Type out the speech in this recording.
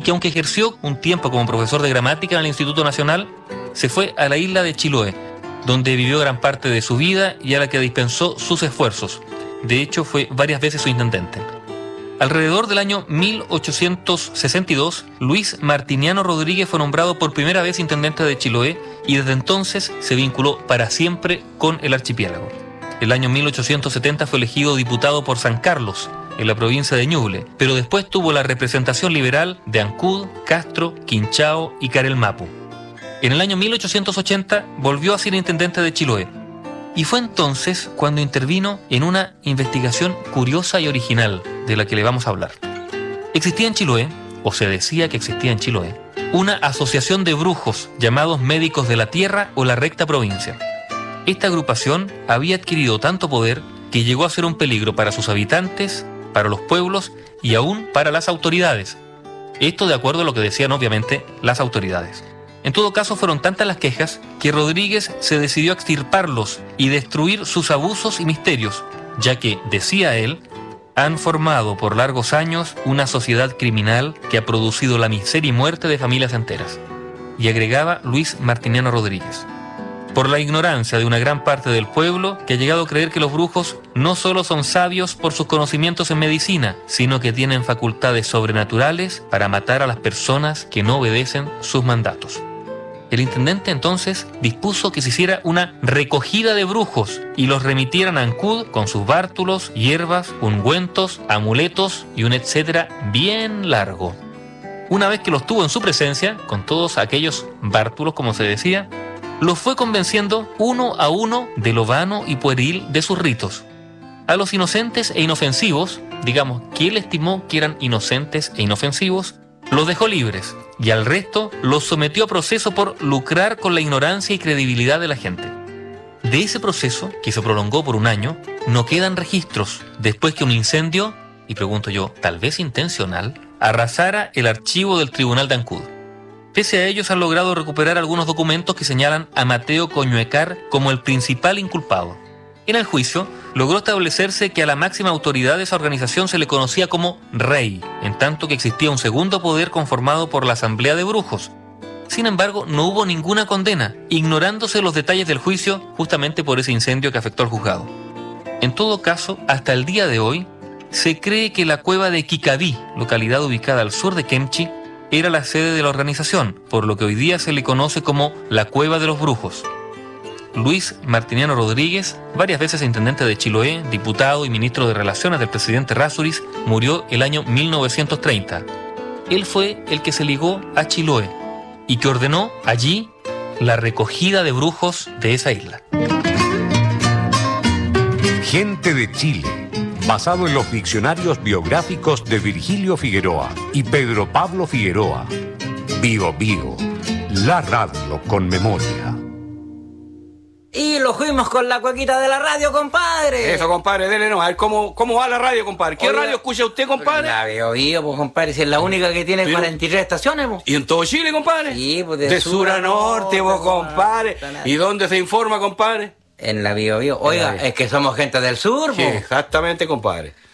que aunque ejerció un tiempo como profesor de gramática en el Instituto Nacional, se fue a la isla de Chiloé, donde vivió gran parte de su vida y a la que dispensó sus esfuerzos. De hecho, fue varias veces su intendente. Alrededor del año 1862, Luis Martiniano Rodríguez fue nombrado por primera vez intendente de Chiloé y desde entonces se vinculó para siempre con el archipiélago. El año 1870 fue elegido diputado por San Carlos, en la provincia de Ñuble, pero después tuvo la representación liberal de Ancud, Castro, Quinchao y Carelmapu. En el año 1880 volvió a ser intendente de Chiloé, y fue entonces cuando intervino en una investigación curiosa y original de la que le vamos a hablar. Existía en Chiloé, o se decía que existía en Chiloé, una asociación de brujos llamados Médicos de la Tierra o la Recta Provincia. Esta agrupación había adquirido tanto poder que llegó a ser un peligro para sus habitantes, para los pueblos y aún para las autoridades. Esto de acuerdo a lo que decían obviamente las autoridades. En todo caso, fueron tantas las quejas que Rodríguez se decidió a extirparlos y destruir sus abusos y misterios, ya que, decía él, han formado por largos años una sociedad criminal que ha producido la miseria y muerte de familias enteras. Y agregaba Luis Martiniano Rodríguez: por la ignorancia de una gran parte del pueblo que ha llegado a creer que los brujos no solo son sabios por sus conocimientos en medicina, sino que tienen facultades sobrenaturales para matar a las personas que no obedecen sus mandatos. El intendente entonces dispuso que se hiciera una recogida de brujos y los remitieran a Ancud con sus bártulos, hierbas, ungüentos, amuletos y un etcétera bien largo. Una vez que los tuvo en su presencia, con todos aquellos bártulos, como se decía, los fue convenciendo uno a uno de lo vano y pueril de sus ritos. A los inocentes e inofensivos, digamos que él estimó que eran inocentes e inofensivos, los dejó libres, y al resto los sometió a proceso por lucrar con la ignorancia y credibilidad de la gente. De ese proceso, que se prolongó por un año, no quedan registros, después que un incendio, y pregunto yo, tal vez intencional, arrasara el archivo del Tribunal de Ancud. Pese a ellos, han logrado recuperar algunos documentos que señalan a Mateo Coñuecar como el principal inculpado. En el juicio, logró establecerse que a la máxima autoridad de esa organización se le conocía como rey, en tanto que existía un segundo poder conformado por la Asamblea de Brujos. Sin embargo, no hubo ninguna condena, ignorándose los detalles del juicio justamente por ese incendio que afectó al juzgado. En todo caso, hasta el día de hoy, se cree que la cueva de Kikabí, localidad ubicada al sur de Kemchi, era la sede de la organización, por lo que hoy día se le conoce como la Cueva de los Brujos. Luis Martiniano Rodríguez, varias veces intendente de Chiloé, diputado y ministro de Relaciones del presidente Errázuriz, murió el año 1930. Él fue el que se ligó a Chiloé y que ordenó allí la recogida de brujos de esa isla. Gente de Chile, basado en los diccionarios biográficos de Virgilio Figueroa y Pedro Pablo Figueroa. Bío Bío, la radio con memoria. Y lo fuimos con la cuequita de la radio, compadre. Eso, compadre, dele no. A ver cómo va la radio, compadre. ¿Qué radio escucha usted, compadre? La Bío Bío, pues, compadre, si es la única que tiene 43 estaciones, pues. ¿Y en todo Chile, compadre? Sí, pues de sur a norte, pues, compadre. ¿Y dónde se informa, compadre? En la Bío Bío. Oiga, es que somos gente del sur, Sí, pues. exactamente, compadre.